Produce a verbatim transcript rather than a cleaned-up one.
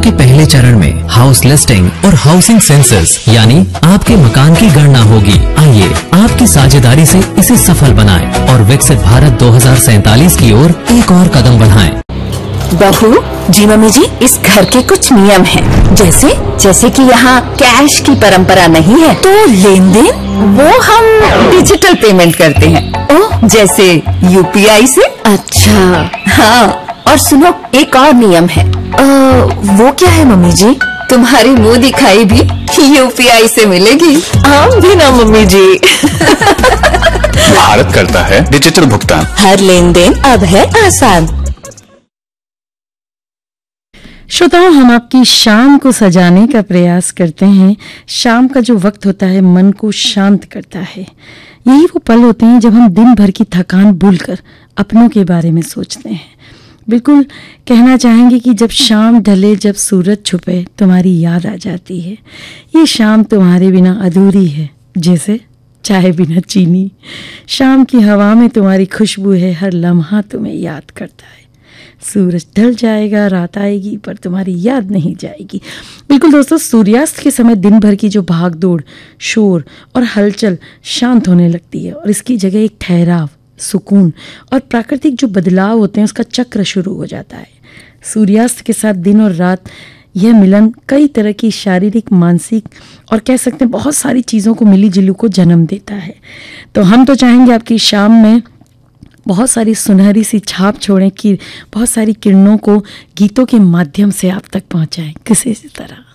के पहले चरण में हाउस लिस्टिंग और हाउसिंग सेंसस यानी आपके मकान की गणना होगी। आइए आपकी साझेदारी से इसे सफल बनाएं और विकसित भारत दो हज़ार सैतालीस की ओर एक और कदम बढ़ाएं। बहू जी, मम्मी जी, इस घर के कुछ नियम हैं, जैसे जैसे कि यहाँ कैश की परंपरा नहीं है, तो लेन देन वो हम डिजिटल पेमेंट करते हैं। ओह, जैसे यूपीआई से। अच्छा हाँ, और सुनो, एक और नियम है। आ, वो क्या है मम्मी जी? तुम्हारी मुंह दिखाई भी यूपीआई से मिलेगी। हम भी ना मम्मी जी। भारत करता है डिजिटल भुगतान। हर लेन देन अब है आसान। श्रोताओं, हम आपकी शाम को सजाने का प्रयास करते हैं। शाम का जो वक्त होता है मन को शांत करता है। यही वो पल होते हैं जब हम दिन भर की थकान भूलकर अपनों के बारे में सोचते हैं। बिल्कुल कहना चाहेंगे कि जब शाम ढले, जब सूरज छुपे, तुम्हारी याद आ जाती है। ये शाम तुम्हारे बिना अधूरी है, जैसे चाय बिना चीनी। शाम की हवा में तुम्हारी खुशबू है, हर लम्हा तुम्हें याद करता है। सूरज ढल जाएगा, रात आएगी, पर तुम्हारी याद नहीं जाएगी। बिल्कुल दोस्तों, सूर्यास्त के समय दिन भर की जो भाग दौड़, शोर और हलचल शांत होने लगती है और इसकी जगह एक ठहराव, सुकून और प्राकृतिक जो बदलाव होते हैं उसका चक्र शुरू हो जाता है। सूर्यास्त के साथ दिन और रात, यह मिलन कई तरह की शारीरिक, मानसिक और कह सकते हैं बहुत सारी चीज़ों को मिली जुली को जन्म देता है। तो हम तो चाहेंगे आपकी शाम में बहुत सारी सुनहरी सी छाप छोड़ें कि बहुत सारी किरणों को गीतों के माध्यम से आप तक पहुंचाएं किसी तरह।